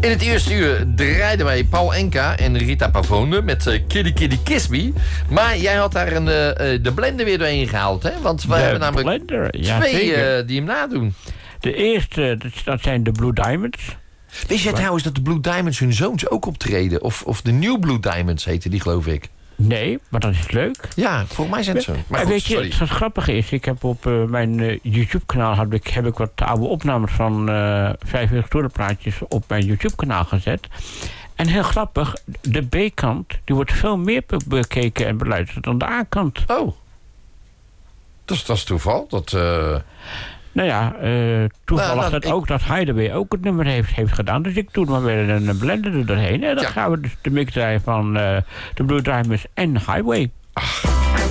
In het eerste uur draaiden wij Paul Enka en Rita Pavone met Kitty Kitty Kiss Me. Maar jij had daar de blender weer doorheen gehaald, hè? Want wij hebben namelijk twee die hem nadoen. De eerste, dat zijn de Blue Diamonds. Wist jij trouwens dat de Blue Diamonds hun zoons ook optreden? Of de New Blue Diamonds heten die, geloof ik. Nee, maar dat is leuk. Ja, volgens mij zijn het zo. Maar goed, weet je, wat grappig is, ik heb op mijn YouTube-kanaal heb ik wat oude opnames van 45 stoerenplaatjes op mijn YouTube-kanaal gezet. En heel grappig, de B-kant die wordt veel meer bekeken en beluisterd dan de A-kant. Oh, dat is toeval. Nou ja, toevallig ook dat Hideaway ook het nummer heeft gedaan. Dus ik doe maar weer een blender er doorheen. En dan gaan we dus de mix draaien van de Blue Diamonds en Highway. Ach.